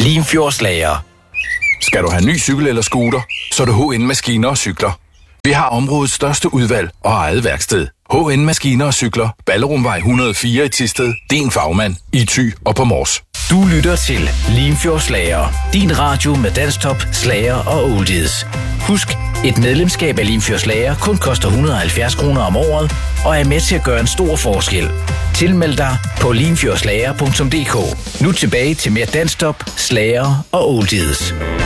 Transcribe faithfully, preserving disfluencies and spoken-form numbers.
Limfjordslager. Skal du have ny cykel eller scooter, så er det H N Maskiner og Cykler. Vi har områdets største udvalg og eget værksted. H N Maskiner og Cykler. Ballerumvej et hundrede og fire i Thisted. Din fagmand i Thy og på Mors. Du lytter til Limfjordslager. Din radio med dansktop, slager og oldies. Husk, et medlemskab af Limfjordslager kun koster et hundrede og halvfjerds kroner om året og er med til at gøre en stor forskel. Tilmeld dig på limfjordslager punktum d k. Nu tilbage til mere dansktop, slager og oldies.